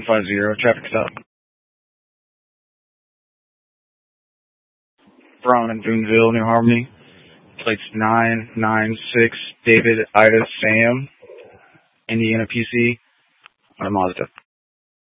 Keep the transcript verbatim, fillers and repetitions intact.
five zero, traffic stop. Brown in Boonville, New Harmony. Plates nine nine six, David Ida Sam, Indiana P C, on a Mazda.